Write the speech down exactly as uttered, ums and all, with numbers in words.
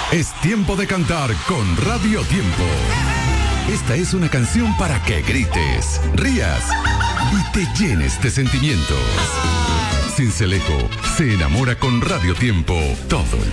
Es tiempo de cantar con Radio Tiempo. Esta es una canción para que grites, rías y te llenes de sentimientos. Cincelejo se enamora con Radio Tiempo todo el